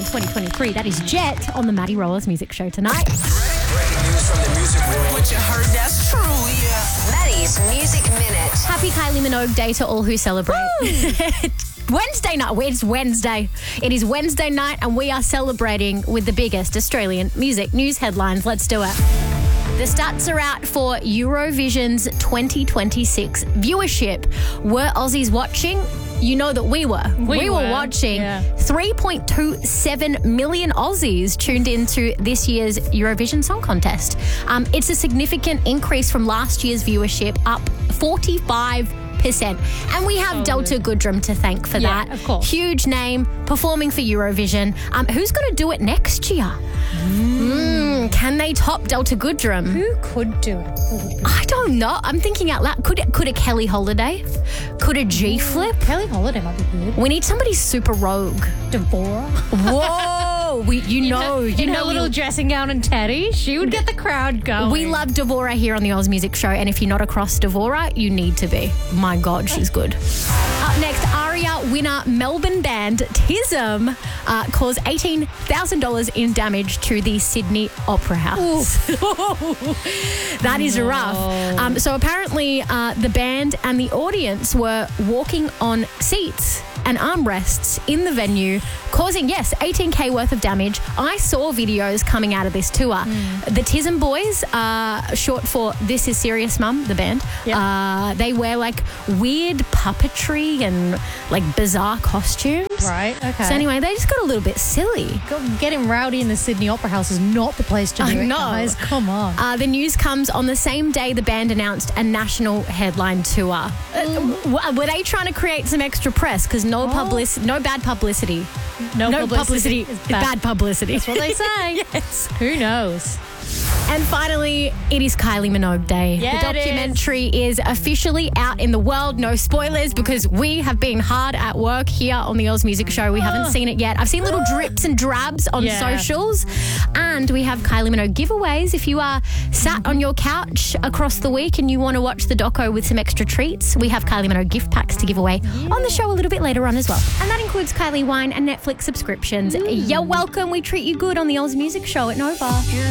2023. That is Jet on the Maddie Rollers Music Show tonight. Breaking news from the music world. What you heard, that's true, yeah. Maddie's Music Minute. Happy Kylie Minogue Day to all who celebrate. Wednesday night. It's Wednesday. It is Wednesday night and we are celebrating with the biggest Australian music news headlines. Let's do it. The stats are out for Eurovision's 2026 viewership. Were Aussies watching? You know that we were. We were watching. Yeah. 3.27 million Aussies tuned into this year's Eurovision Song Contest. It's a significant increase from last year's viewership, up 45%. And we have Delta Goodrem to thank for that. Of course. Huge name, performing for Eurovision. Who's going to do it next year? Can they top Delta Goodrem? Who could do it? I don't know. I'm thinking out loud. Could a Kelly Holiday? Could a G-Flip? Kelly Holiday might be good. We need somebody super rogue. Devora. Whoa! You know, in her little dressing gown and teddy, she would get the crowd going. we love Devora here on the Oz Music Show, and if you're not across Devora, you need to be. My God, she's good. Up next, ARIA winner Melbourne band TISM caused $18,000 in damage to the Sydney Opera House. That is rough. So apparently the band and the audience were walking on seats and armrests in the venue, causing, yes, $18K worth of damage. I saw videos coming out of this tour. The TISM boys, short for This Is Serious Mum, the band, they wear like weird puppetry and like bizarre costumes. Right, okay. So anyway, they just got a little bit silly. Getting rowdy in the Sydney Opera House is not the place to do it, guys. Come on. The news comes on the same day the band announced a national headline tour. Were they trying to create some extra press? Because no bad publicity. No publicity is bad publicity. That's what they say. Yes. Who knows? And finally, it is Kylie Minogue Day. Yeah, the documentary is officially out in the world. No spoilers because we have been hard at work here on the Oz Music Show. We haven't seen it yet. I've seen little drips and drabs on socials. And we have Kylie Minogue giveaways. If you are sat on your couch across the week and you want to watch the doco with some extra treats, we have Kylie Minogue gift packs to give away on the show a little bit later on as well. And that includes Kylie Wine and Netflix subscriptions. You're welcome. We treat you good on the Oz Music Show at Nova.